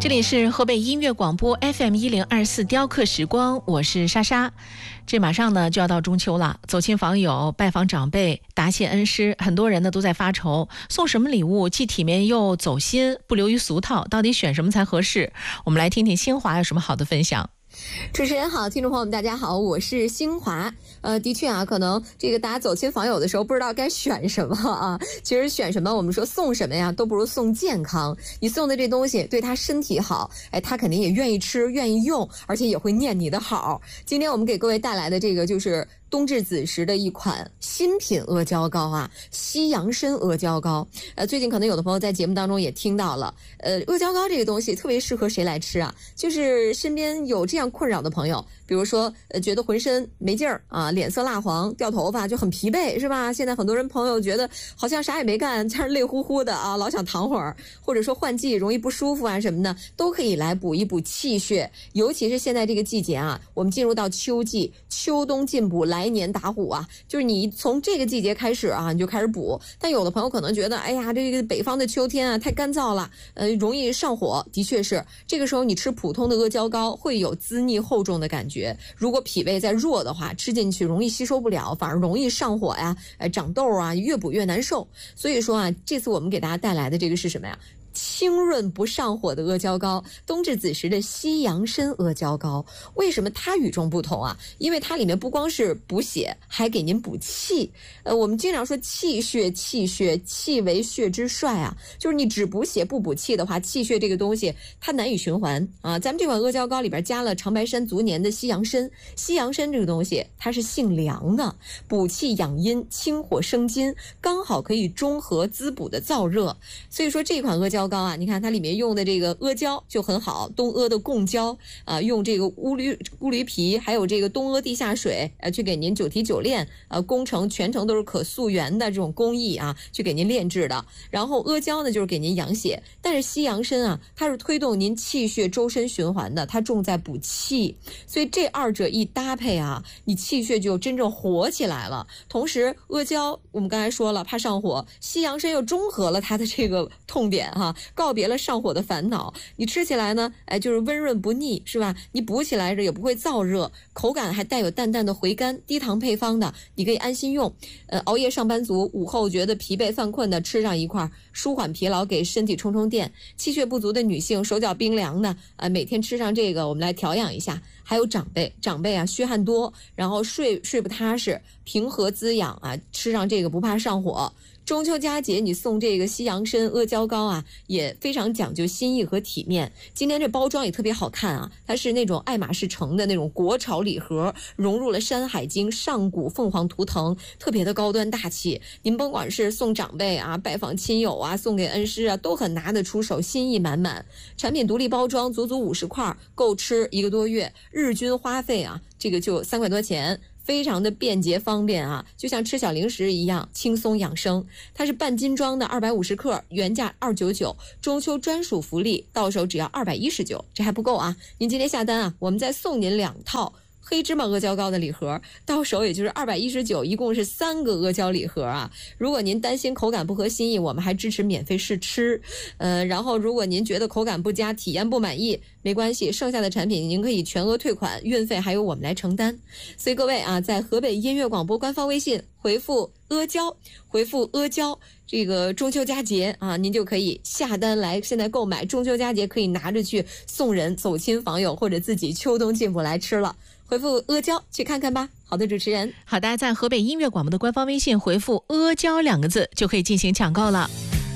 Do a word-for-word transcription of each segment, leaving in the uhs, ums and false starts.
这里是河北音乐广播 F M 一零二四雕刻时光，我是莎莎。这马上呢就要到中秋了，走亲访友，拜访长辈，答谢恩师，很多人呢都在发愁，送什么礼物既体面又走心，不流于俗套，到底选什么才合适？我们来听听新华有什么好的分享。 主持人好，听众朋友们大家好，我是新华。呃，的确啊，可能这个大家走亲访友的时候不知道该选什么啊。其实选什么，我们说送什么呀，都不如送健康。你送的这东西对他身体好，哎，他肯定也愿意吃，愿意用，而且也会念你的好。今天我们给各位带来的这个就是冬至子时的一款新品阿胶糕啊，西洋参阿胶糕。呃，最近可能有的朋友在节目当中也听到了，呃，阿胶糕这个东西特别适合谁来吃啊？就是身边有这样困扰的朋友，比如说呃，觉得浑身没劲儿啊，脸色蜡黄，掉头发，就很疲惫，是吧？现在很多人朋友觉得好像啥也没干，但是累乎乎的啊，老想躺会儿，或者说换季容易不舒服啊什么的，都可以来补一补气血。尤其是现在这个季节啊，我们进入到秋季，秋冬进补，来年打虎啊，就是你从这个季节开始啊，你就开始补。但有的朋友可能觉得，哎呀，这个北方的秋天啊太干燥了，呃，容易上火。的确是，这个时候你吃普通的阿胶糕会有滋腻厚重的感觉。如果脾胃再弱的话，吃进去容易吸收不了，反而容易上火呀，呃，长痘啊，越补越难受。所以说啊，这次我们给大家带来的这个是什么呀？清润不上火的阿胶糕，冬至子时的西洋参阿胶糕。为什么它与众不同啊？因为它里面不光是补血，还给您补气。呃，我们经常说气血，气血，气为血之帅啊，就是你只补血不补气的话，气血这个东西它难以循环啊。咱们这款阿胶糕里边加了长白山足年的西洋参，西洋参这个东西它是性凉的，补气养阴，清火生津，刚好可以中和滋补的燥热。所以说这款阿胶糕啊，你看它里面用的这个阿胶就很好，东阿的贡胶啊，用这个乌驴乌驴皮，还有这个东阿地下水，呃，去给您九提九炼，呃，工程全程都是可溯源的这种工艺啊，去给您炼制的。然后阿胶呢，就是给您养血，但是西洋参啊，它是推动您气血周身循环的，它重在补气，所以这二者一搭配啊，你气血就真正活起来了。同时，阿胶我们刚才说了怕上火，西洋参又中和了它的这个痛点哈、啊。告别了上火的烦恼，你吃起来呢，哎，就是温润不腻，是吧？你补起来着也不会燥热，口感还带有淡淡的回甘，低糖配方的，你可以安心用。呃，熬夜上班族午后觉得疲惫犯困的，吃上一块，舒缓疲劳，给身体充充电。气血不足的女性，手脚冰凉的，啊、呃，每天吃上这个，我们来调养一下。还有长辈，长辈啊，虚汗多，然后睡睡不踏实，平和滋养啊，吃上这个不怕上火。中秋佳节你送这个西洋参阿胶糕啊，也非常讲究心意和体面。今天这包装也特别好看啊，它是那种爱马仕城的那种国潮礼盒，融入了山海经、上古凤凰图腾，特别的高端大气。您甭管是送长辈啊，拜访亲友啊，送给恩师啊，都很拿得出手，心意满满。产品独立包装，足足五十块，够吃一个多月，日均花费啊，这个就三块多钱。非常的便捷方便啊，就像吃小零食一样轻松养生。它是半斤装的二百五十克，原价二百九十九，中秋专属福利，到手只要二百一十九，这还不够啊！您今天下单啊，我们再送您两套黑芝麻阿胶糕的礼盒，到手也就是二百一十九，一共是三个阿胶礼盒啊。如果您担心口感不合心意，我们还支持免费试吃。呃，然后如果您觉得口感不佳，体验不满意，没关系，剩下的产品您可以全额退款，运费还由我们来承担。所以各位啊，在河北音乐广播官方微信回复阿胶，回复阿胶，这个中秋佳节啊，您就可以下单来现在购买。中秋佳节可以拿着去送人、走亲访友，或者自己秋冬进补来吃了。回复阿胶去看看吧。好的，主持人。 好的，在河北音乐广播的官方微信回复阿胶两个字就可以进行抢购了。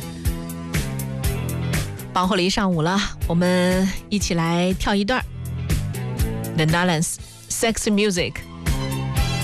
忙活了一上午了，我们一起来跳一段 The Nolans Sex Music。